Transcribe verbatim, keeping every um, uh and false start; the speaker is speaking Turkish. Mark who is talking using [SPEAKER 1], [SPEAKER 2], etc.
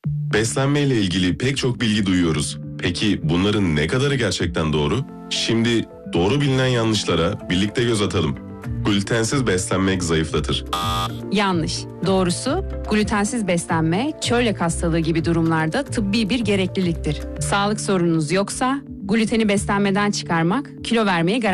[SPEAKER 1] Beslenme ile ilgili pek çok bilgi duyuyoruz. Peki bunların ne kadarı gerçekten doğru? Şimdi doğru bilinen yanlışlara birlikte göz atalım. Glutensiz beslenmek zayıflatır.
[SPEAKER 2] Yanlış. Doğrusu glutensiz beslenme, çölyak hastalığı gibi durumlarda tıbbi bir gerekliliktir. Sağlık sorununuz yoksa gluteni beslenmeden çıkarmak kilo vermeye garanti